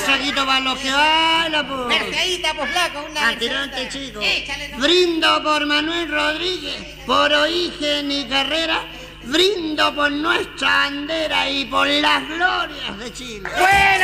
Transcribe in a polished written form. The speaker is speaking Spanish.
saquito para los que bailan, pues. Merceíta, pues flaco, una Atirante, chico. Échale, no. Brindo por Manuel Rodríguez, por Origen y Carrera. Brindo por nuestra bandera y por las glorias de Chile. ¡Buena!